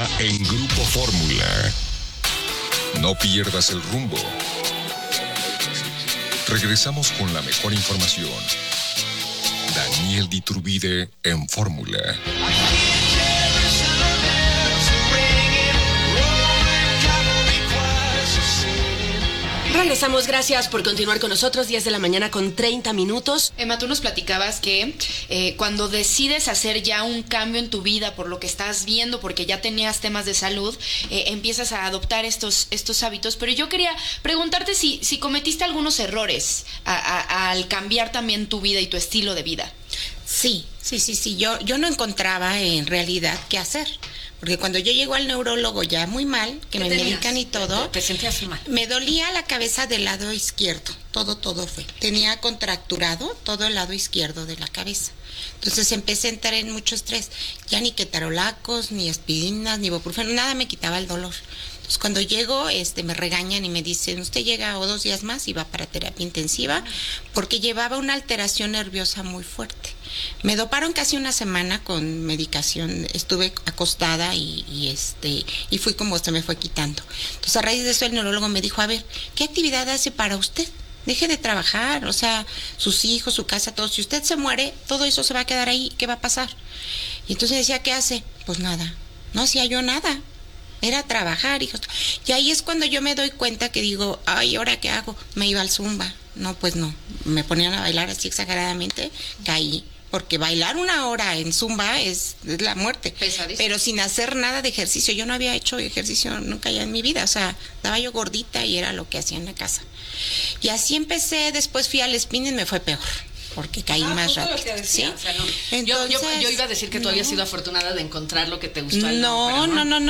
Está en Grupo Fórmula. No pierdas el rumbo. Regresamos con la mejor información. Daniel Diturbide en Fórmula. Regresamos, gracias por continuar con nosotros, 10 de la mañana con 30 minutos. Emma, tú nos platicabas que cuando decides hacer ya un cambio en tu vida por lo que estás viendo, porque ya tenías temas de salud, empiezas a adoptar estos hábitos, pero yo quería preguntarte si cometiste algunos errores al cambiar también tu vida y tu estilo de vida. Sí, yo no encontraba en realidad qué hacer. Porque cuando yo llego al neurólogo ya muy mal, que me medican y todo, ¿Te sentías mal? me dolía la cabeza del lado izquierdo, todo fue. Tenía contracturado todo el lado izquierdo de la cabeza. Entonces empecé a entrar en mucho estrés. Ya ni ketorolacos, ni aspirinas, ni ibuprofeno, nada me quitaba el dolor. Entonces cuando llego, me regañan y me dicen, usted llega 2 días más y va para terapia intensiva, porque llevaba una alteración nerviosa muy fuerte. Me doparon casi una semana con medicación, estuve acostada y fui como se me fue quitando. Entonces a raíz de eso el neurólogo me dijo, a ver, ¿qué actividad hace para usted? Deje de trabajar, o sea, sus hijos, su casa, todo. Si usted se muere, todo eso se va a quedar ahí, ¿qué va a pasar? Y entonces decía, ¿qué hace? Pues nada, no hacía yo nada. Era trabajar, hijos. Y ahí es cuando yo me doy cuenta que digo, ay, ¿ahora qué hago? Me iba al Zumba. No, pues no. Me ponían a bailar así exageradamente, caí. Porque bailar 1 hora en Zumba es la muerte. Pesadísimo. Pero sin hacer nada de ejercicio. Yo no había hecho ejercicio nunca ya en mi vida. O sea, estaba yo gordita y era lo que hacía en la casa. Y así empecé, después fui al spinning, me fue peor. Porque caí más rápido. ¿Sí? O sea, no. Entonces, yo iba a decir que tú habías sido afortunada de encontrar lo que te gustó. No.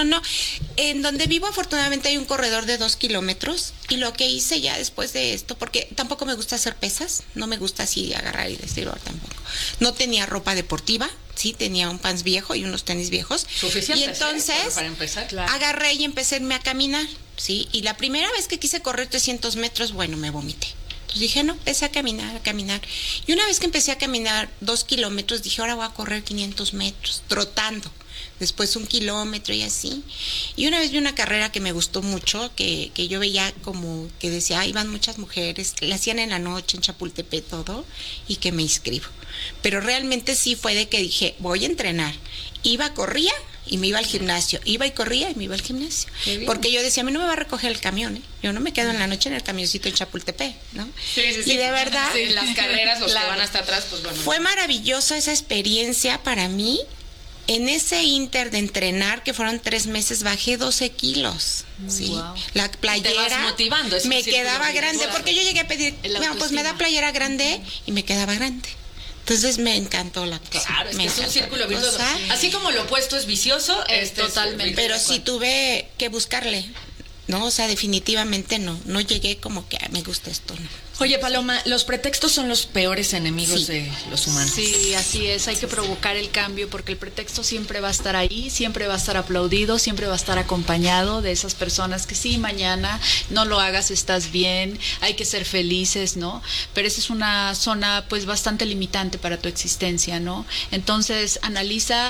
En donde vivo afortunadamente hay un corredor de 2 kilómetros y lo que hice ya después de esto, porque tampoco me gusta hacer pesas, no me gusta así agarrar y decirlo tampoco. No tenía ropa deportiva, sí, tenía un pants viejo y unos tenis viejos. Suficiente. Y entonces para empezar, claro. agarré y empecé a caminar, sí, y la primera vez que quise correr 300 metros, bueno, me vomité. Entonces dije, no, empecé a caminar. Y una vez que empecé a caminar 2 kilómetros, dije, ahora voy a correr 500 metros, trotando. Después 1 kilómetro y así. Y una vez vi una carrera que me gustó mucho, que yo veía como que decía, iban muchas mujeres, la hacían en la noche en Chapultepec todo, y que me inscribo. Pero realmente sí fue de que dije, voy a entrenar. Corría y me iba al gimnasio. Iba y corría y me iba al gimnasio. Porque yo decía, a mí no me va a recoger el camión, ¿eh? Yo no me quedo en la noche en el camioncito en Chapultepec, ¿no? Sí. Y de verdad... Sí, las carreras, los que van hasta atrás, pues bueno. Fue maravillosa esa experiencia para mí. En ese inter de entrenar, que fueron 3 meses, bajé 12 kilos. ¿sí? Wow. La playera te vas motivando, me quedaba grande, porque yo llegué a pedir, no, pues me da playera grande, y me quedaba grande. Entonces me encantó la cosa. Claro, es que es un círculo virtuoso. Así como lo opuesto es vicioso, totalmente. Pero sí tuve que buscarle, ¿no? O sea, definitivamente no llegué como que me gusta esto, ¿no? Oye, Paloma, los pretextos son los peores enemigos Sí. de los humanos. Sí, así es, hay que provocar el cambio porque el pretexto siempre va a estar ahí, siempre va a estar aplaudido, siempre va a estar acompañado de esas personas que sí, mañana no lo hagas, estás bien, hay que ser felices, ¿no? Pero esa es una zona pues bastante limitante para tu existencia, ¿no? Entonces, analiza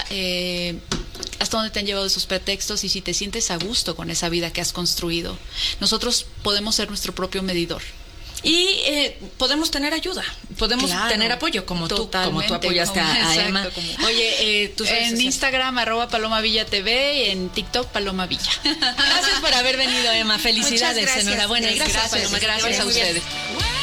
hasta dónde te han llevado esos pretextos y si te sientes a gusto con esa vida que has construido. Nosotros podemos ser nuestro propio medidor. Y podemos tener ayuda, podemos tener apoyo, como tú apoyaste a Emma. Oye, tus redes en sociales. Instagram @Paloma Villa TV y en TikTok Paloma Villa. Gracias por haber venido, Emma. Felicidades, Muchas gracias. enhorabuena. Y gracias, Gracias, Paloma. Gracias a muy bien. ustedes.